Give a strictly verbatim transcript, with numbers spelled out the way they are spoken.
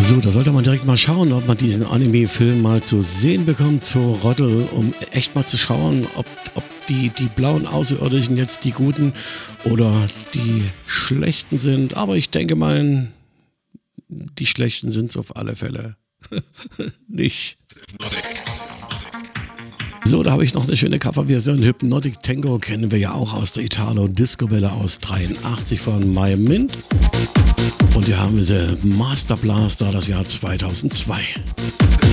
So, da sollte man direkt mal schauen, ob man diesen Anime-Film mal zu sehen bekommt, zu Roddel, um echt mal zu schauen, ob, ob die, die blauen Außerirdischen jetzt die Guten oder die Schlechten sind. Aber ich denke mal, die Schlechten sind es auf alle Fälle nicht. So, da habe ich noch eine schöne Coverversion. Hypnotic Tango kennen wir ja auch aus der Italo-Disco-Welle aus dreiundachtzig von My Mint. Und hier haben wir sie Master Blaster, das Jahr zweitausendzwei.